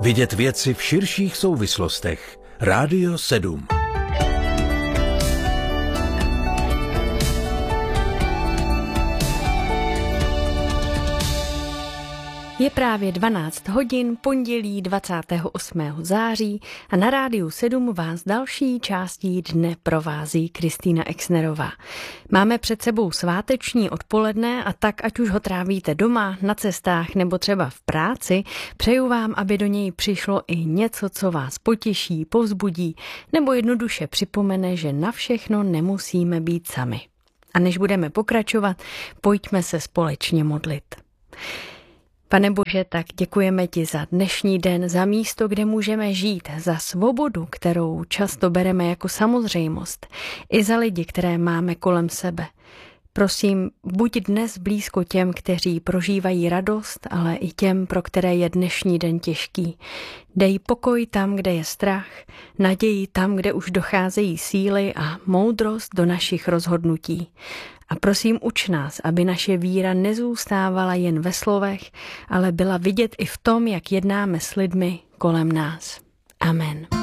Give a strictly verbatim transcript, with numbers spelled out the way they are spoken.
Vidět věci v širších souvislostech. Rádio sedm. Je právě dvanáct hodin, pondělí dvacátého osmého září a na Rádiu sedm vás další částí dne provází Kristýna Exnerová. Máme před sebou sváteční odpoledne a tak, ať už ho trávíte doma, na cestách nebo třeba v práci, přeju vám, aby do něj přišlo i něco, co vás potěší, povzbudí nebo jednoduše připomene, že na všechno nemusíme být sami. A než budeme pokračovat, pojďme se společně modlit. Pane Bože, tak děkujeme ti za dnešní den, za místo, kde můžeme žít, za svobodu, kterou často bereme jako samozřejmost, i za lidi, které máme kolem sebe. Prosím, buď dnes blízko těm, kteří prožívají radost, ale i těm, pro které je dnešní den těžký. Dej pokoj tam, kde je strach, naději tam, kde už docházejí síly a moudrost do našich rozhodnutí. A prosím, uč nás, aby naše víra nezůstávala jen ve slovech, ale byla vidět i v tom, jak jednáme s lidmi kolem nás. Amen.